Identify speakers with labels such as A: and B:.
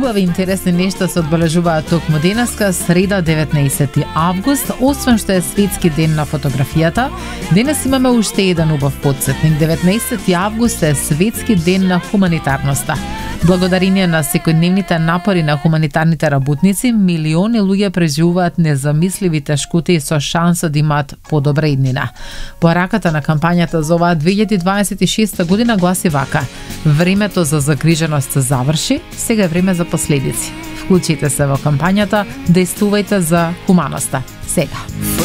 A: убави интересни нешта се одбележуваат токму денеска, среда 19 август, освен што е светски ден на фотографијата. Денес имаме уште еден убав потсетник. 19 август е светски ден на хуманитарноста. Благодарение на секојдневните напори на хуманитарните работници, милиони луѓе преживуваат незамисливи тешкоти со шанса да имаат подобра иднина. Пораката на кампањата за оваа 2026 година гласи вака: времето за загриженост се заврши, сега е време за последици. Вклучите се во кампањата, дејствувајте за хуманоста. Сега.